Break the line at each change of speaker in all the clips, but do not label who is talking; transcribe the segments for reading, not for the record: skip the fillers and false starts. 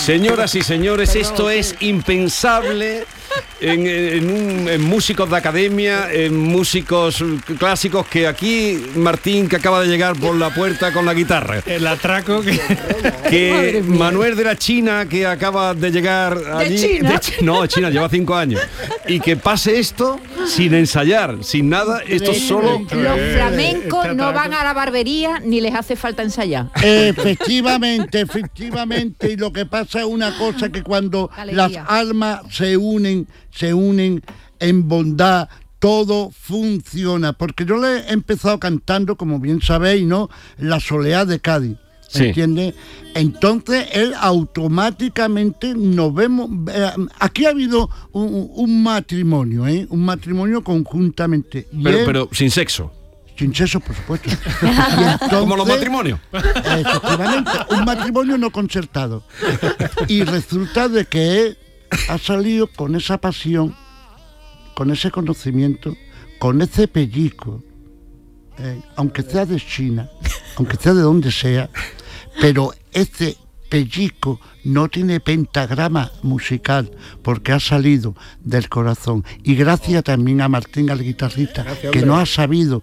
Señoras y señores, esto es impensable en músicos de academia, en músicos clásicos, que aquí Martín, que acaba de llegar por la puerta con la guitarra.
El atraco
que Manuel de la China, que acaba de llegar allí.
¿De China?
China lleva 5 años. Y que pase esto sin ensayar, sin nada, esto es solo...
Los flamencos no van a la barbería ni les hace falta ensayar.
Efectivamente, y lo que pasa es una cosa, que cuando las almas se unen en bondad, todo funciona. Porque yo le he empezado cantando, como bien sabéis, ¿no?, La Soleá de Cádiz.
Sí.
¿Entiendes? Entonces él automáticamente nos vemos. Aquí ha habido un matrimonio, un matrimonio conjuntamente.
Pero sin sexo.
Sin sexo, por supuesto.
Entonces, como los matrimonios.
Efectivamente, un matrimonio no concertado. Y resulta de que él ha salido con esa pasión, con ese conocimiento, con ese pellizco, aunque sea de China, aunque sea de donde sea, pero este pellizco no tiene pentagrama musical, porque ha salido del corazón. Y gracias también a Martín, al guitarrista, que no ha sabido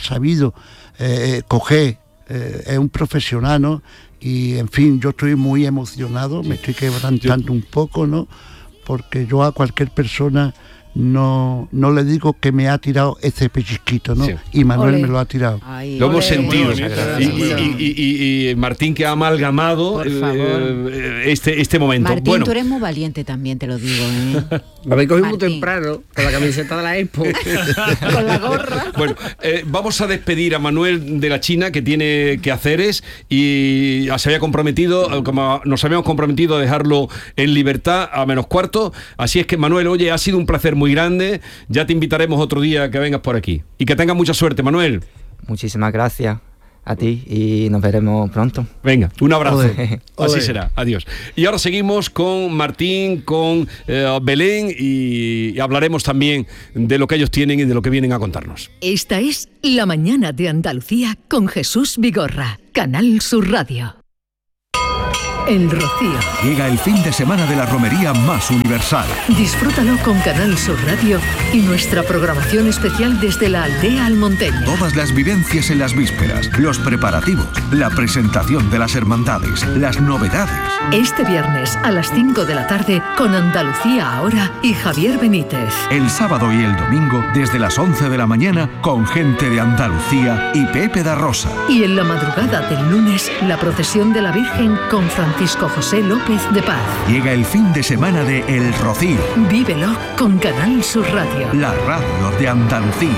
coger, es un profesional, ¿no? Y en fin, yo estoy muy emocionado, me estoy quebrantando un poco, ¿no? Porque yo a cualquier persona no le digo que me ha tirado ese pellizquito, ¿no? Sí. Y Manuel me lo ha tirado.
Ay,
lo hemos sentido. Y Martín, que ha amalgamado este momento.
Martín, bueno, tú eres muy valiente también, te lo digo, ¿eh?
Me habéis cogido muy temprano con la camiseta de la Expo.
Con la gorra.
Bueno, vamos a despedir a Manuel de la China, que tiene quehaceres y se había comprometido, como nos habíamos comprometido, a dejarlo en libertad a -4. Así es que, Manuel, oye, ha sido un placer muy grande. Ya te invitaremos otro día que vengas por aquí. Y que tengas mucha suerte, Manuel.
Muchísimas gracias a ti y nos veremos pronto.
Venga, un abrazo.
Olé.
Así será. Adiós. Y ahora seguimos con Martín, con Belén, y hablaremos también de lo que ellos tienen y de lo que vienen a contarnos.
Esta es La Mañana de Andalucía con Jesús Vigorra, Canal Sur Radio. El Rocío.
Llega el fin de semana de la romería más universal.
Disfrútalo con Canal Sur Radio y nuestra programación especial desde la aldea almonteña.
Todas las vivencias en las vísperas, los preparativos, la presentación de las hermandades, las novedades.
Este viernes a las 5 de la tarde con Andalucía Ahora y Javier Benítez.
El sábado y el domingo desde las 11 de la mañana con gente de Andalucía y Pepe da Rosa.
Y en la madrugada del lunes, la procesión de la Virgen con Francisco José López de Paz.
Llega el fin de semana de El Rocío.
Vívelo con Canal Sur Radio.
La radio de Andalucía.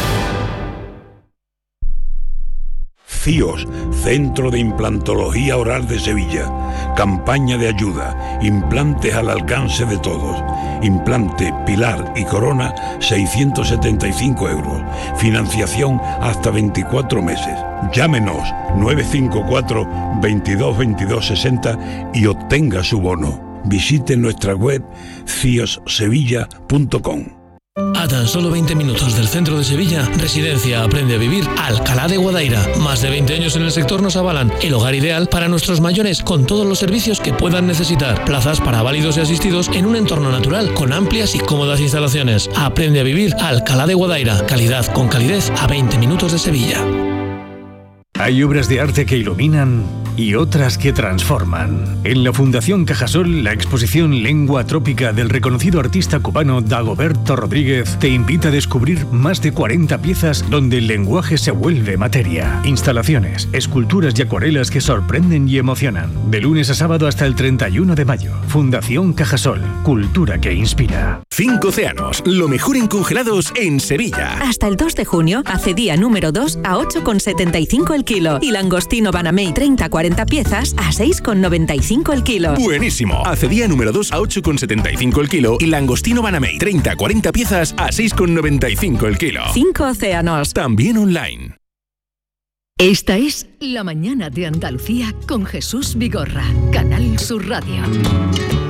CIOS, Centro de Implantología Oral de Sevilla. Campaña de ayuda. Implantes al alcance de todos. Implante, pilar y corona, 675 euros. Financiación hasta 24 meses. Llámenos 954 22 22 60 y obtenga su bono. Visite nuestra web ciossevilla.com.
A tan solo 20 minutos del centro de Sevilla, Residencia Aprende a Vivir Alcalá de Guadaira. Más de 20 años en el sector nos avalan. El hogar ideal para nuestros mayores, con todos los servicios que puedan necesitar. Plazas para válidos y asistidos en un entorno natural, con amplias y cómodas instalaciones. Aprende a Vivir Alcalá de Guadaira. Calidad con calidez a 20 minutos de Sevilla.
Hay obras de arte que iluminan y otras que transforman. En la Fundación Cajasol, la exposición Lengua Trópica del reconocido artista cubano Dagoberto Rodríguez te invita a descubrir más de 40 piezas donde el lenguaje se vuelve materia. Instalaciones, esculturas y acuarelas que sorprenden y emocionan. De lunes a sábado hasta el 31 de mayo. Fundación Cajasol, cultura que inspira.
5 océanos, lo mejor en congelados en Sevilla.
Hasta el 2 de junio, acedía número 2 a 8,75 el kilo y langostino Banamey 30-40 piezas a 6,95 el kilo.
Buenísimo. Acedía número 2 a 8,75 el kilo y langostino Banamey 30-40 piezas a 6,95 el kilo.
5 océanos.
También online.
Esta es La Mañana de Andalucía con Jesús Vigorra, Canal Sur Radio.